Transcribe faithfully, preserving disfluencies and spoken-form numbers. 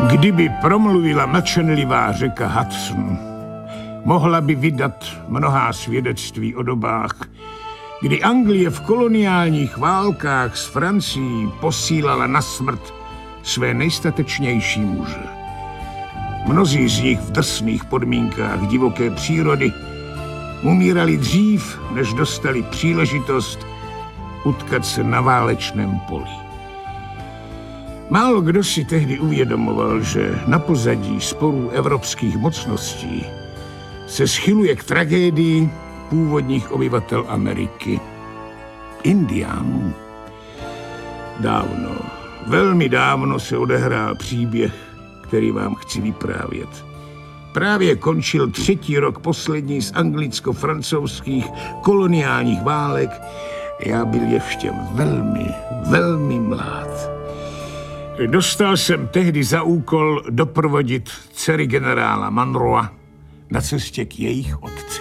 Kdyby promluvila mlčenlivá řeka Hudson, mohla by vydat mnohá svědectví o dobách, kdy Anglie v koloniálních válkách s Francií posílala na smrt své nejstatečnější muže. Mnozí z nich v drsných podmínkách divoké přírody umírali dřív, než dostali příležitost utkat se na válečném poli. Málo kdo si tehdy uvědomoval, že na pozadí sporů evropských mocností se schyluje k tragédii původních obyvatel Ameriky, Indiánů. Dávno, velmi dávno se odehrál příběh, který vám chci vyprávět. Právě končil třetí rok poslední z anglicko-francouzských koloniálních válek. Já byl ještě velmi, velmi mlád. Dostal jsem tehdy za úkol doprovodit dcery generála Monroe na cestě k jejich otci.